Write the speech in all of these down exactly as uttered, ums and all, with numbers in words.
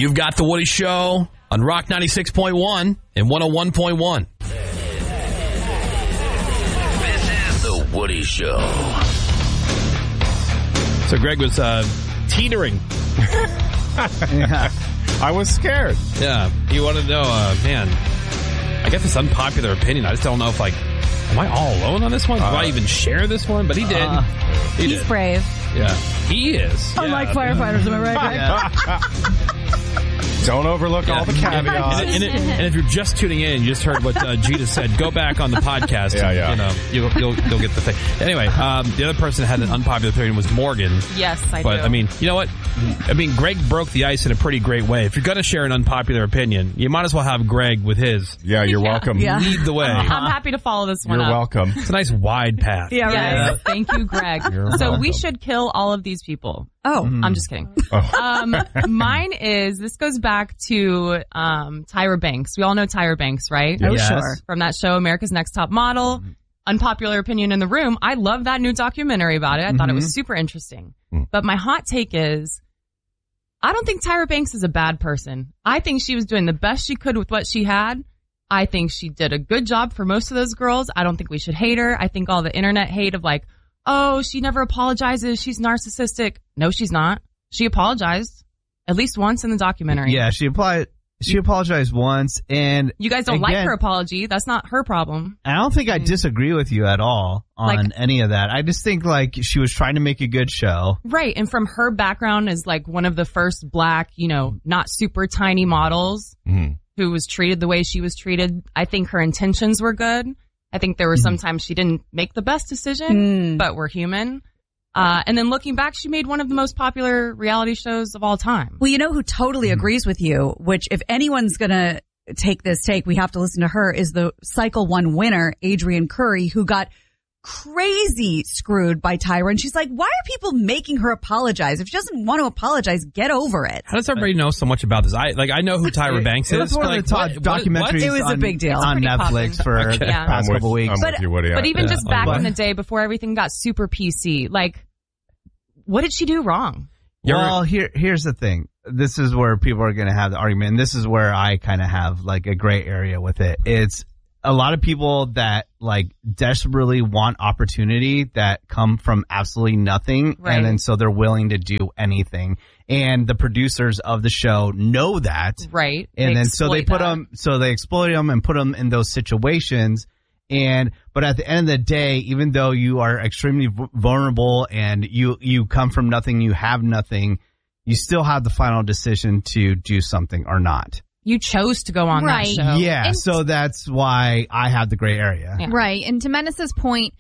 You've got The Woody Show on Rock ninety-six point one and one oh one point one. This is The Woody Show. So Greg was uh, teetering. Yeah. I was scared. Yeah. He wanted to know, uh, man, I get this unpopular opinion. I just don't know if, like, am I all alone on this one? Do uh, I even share this one? But he did. Uh, he he's did. brave. Yeah. He is. Unlike yeah. firefighters, am I right, Greg? Yeah. Don't overlook yeah. all the caveats. And, and, and, and if you're just tuning in, you just heard what uh, Gita said. Go back on the podcast. Yeah, yeah. And, you know, you'll, you'll, you'll get the thing. Anyway, um, the other person that had an unpopular opinion was Morgan. Yes, I but, do. I mean, you know what? I mean, Greg broke the ice in a pretty great way. If you're going to share an unpopular opinion, you might as well have Greg with his. Yeah, you're yeah. welcome. Yeah. Lead the way. Uh-huh. I'm happy to follow this one You're up. welcome. It's a nice wide path. Yeah, right. Yes. Thank you, Greg. You're so welcome. we should kill all of these people. Oh. Mm. I'm just kidding. Oh. Um, mine is, this goes back to um, Tyra Banks. We all know Tyra Banks, right? Oh, Yes. sure. From that show, America's Next Top Model. Mm-hmm. Unpopular opinion in the room. I love that new documentary about it. I mm-hmm. thought it was super interesting. Mm. But my hot take is, I don't think Tyra Banks is a bad person. I think she was doing the best she could with what she had. I think she did a good job for most of those girls. I don't think we should hate her. I think all the internet hate of like, oh, she never apologizes. She's narcissistic. No, she's not. She apologized at least once in the documentary. Yeah, she applied. She apologized once, and you guys don't again, like her apology. That's not her problem. I don't think I disagree with you at all on Like- any of that. I just think like she was trying to make a good show. Right. And from her background as like one of the first black, you know, not super tiny models Mm. who was treated the way she was treated. I think her intentions were good. I think there were Mhm. sometimes she didn't make the best decision, Mm. but we're human. Uh, and then looking back, she made one of the most popular reality shows of all time. Well, you know who totally agrees with you, which if anyone's going to take this take, we have to listen to her, is the Cycle One winner, Adrienne Curry, who got crazy screwed by Tyra. And she's like, why are people making her apologize? If she doesn't want to apologize, get over it. How does everybody know so much about this? I like I know who Tyra Banks It is. was one but, of the like, top what- what- documentaries what? It was a on, big deal. on Pretty Netflix poppin'. for Okay. the Yeah. past I'm with, couple weeks. I'm But- with you, Woody. But even Yeah. just back But- in the day before everything got super P C, like, what did she do wrong? You're- Well, here here's the thing. This is where people are going to have the argument, and this is where I kind of have like a gray area with it. It's a lot of people that like desperately want opportunity that come from absolutely nothing, Right. and then so they're willing to do anything. And the producers of the show know that, Right. and then so they exploit put that. them, so they exploit them and put them in those situations. And but at the end of the day, even though you are extremely v- vulnerable and you you come from nothing, you have nothing, you still have the final decision to do something or not. You chose to go on Right. that show. Yeah, And- so that's why I have the gray area. Yeah. Right. And to Menace's point,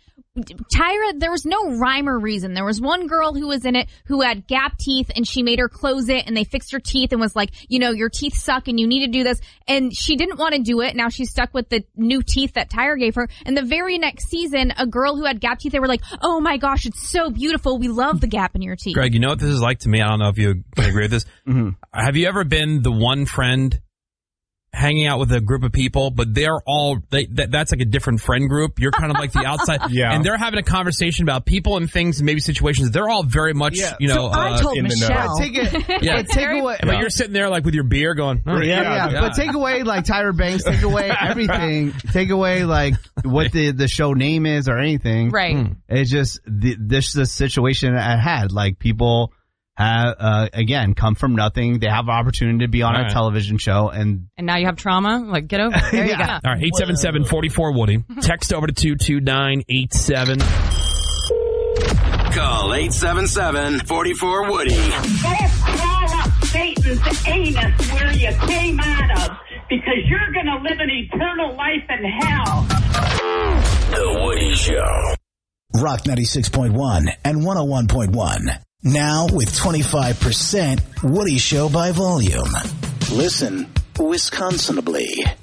Tyra, there was no rhyme or reason. There was one girl who was in it who had gap teeth and she made her close it and they fixed her teeth and was like, you know, your teeth suck and you need to do this. And she didn't want to do it. Now she's stuck with the new teeth that Tyra gave her. And the very next season, a girl who had gap teeth, they were like, oh my gosh, it's so beautiful. We love the gap in your teeth. Greg, you know what this is like to me? I don't know if you can agree with this. Mm-hmm. Have you ever been the one friend hanging out with a group of people, but they're all, they, that, that's like a different friend group. You're kind of like the outside. Yeah. And they're having a conversation about people and things and maybe situations. They're all very much, Yeah. you know, So I uh, told in the know. Michelle. Take it, Yeah. but take away. but you're sitting there like with your beer going, oh, Yeah, Yeah, yeah, yeah. but take away like Tyra Banks, take away everything, take away like what the the show name is or anything. Right. It's just the, this is the situation I had. Like people have uh, again come from nothing. They have an opportunity to be on All a right. television show, and And now you have trauma? Like, get over it. There you Yeah. go. All right, eight seven seven, four four, Woody. Text over to two two nine eight seven. Call eight seven seven, four four, Woody. Better crawl up Satan's anus where you came out of, because you're going to live an eternal life in hell. The Woody Show. Rock ninety-six point one and one oh one point one. Now with twenty-five percent Woody Show by volume. Listen Wisconsinably.